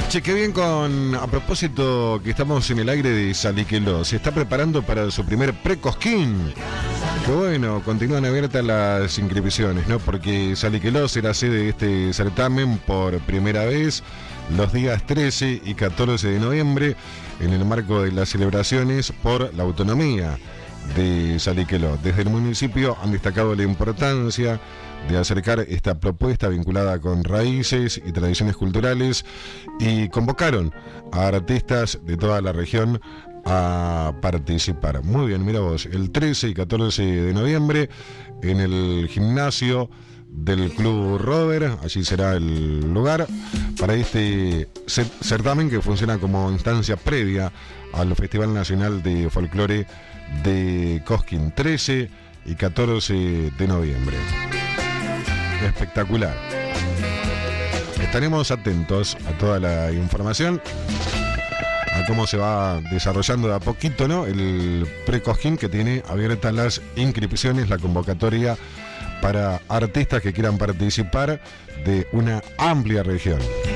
Che, qué bien a propósito que estamos en el aire de Saliqueló. Se está preparando para su primer pre-Cosquín. Que bueno, continúan abiertas las inscripciones, ¿no? Porque Saliqueló será sede de este certamen por primera vez los días 13 y 14 de noviembre en el marco de las celebraciones por la autonomía de Saliqueló. Desde el municipio han destacado la importancia de acercar esta propuesta vinculada con raíces y tradiciones culturales y convocaron a artistas de toda la región a participar. Muy bien, mira vos, el 13 y 14 de noviembre en el gimnasio del Club Rover, allí será el lugar para este certamen que funciona como instancia previa al Festival Nacional de Folclore de Cosquín, 13 y 14 de noviembre. Espectacular. Estaremos atentos a toda la información, a cómo se va desarrollando de a poquito, ¿no? El pre-Cosquín, que tiene abiertas las inscripciones, la convocatoria para artistas que quieran participar de una amplia región.